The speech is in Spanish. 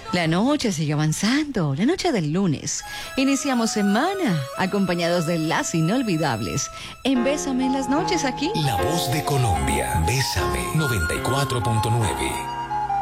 La noche sigue avanzando, la noche del lunes. Iniciamos semana acompañados de las inolvidables. En Bésame en las noches aquí. La voz de Colombia, Bésame 94.9.